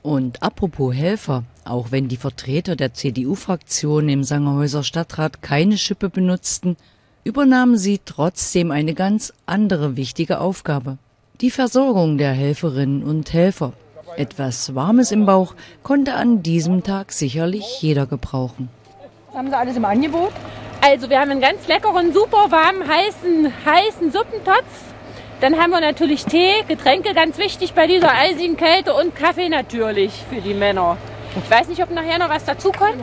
Und apropos Helfer, auch wenn die Vertreter der CDU-Fraktion im Sangerhäuser Stadtrat keine Schippe benutzten, übernahmen sie trotzdem eine ganz andere wichtige Aufgabe. Die Versorgung der Helferinnen und Helfer. Etwas Warmes im Bauch konnte an diesem Tag sicherlich jeder gebrauchen. Was haben Sie alles im Angebot? Also wir haben einen ganz leckeren, super warmen, heißen Suppentopf. Dann haben wir natürlich Tee, Getränke, ganz wichtig bei dieser eisigen Kälte und Kaffee natürlich für die Männer. Ich weiß nicht, ob nachher noch was dazu kommt.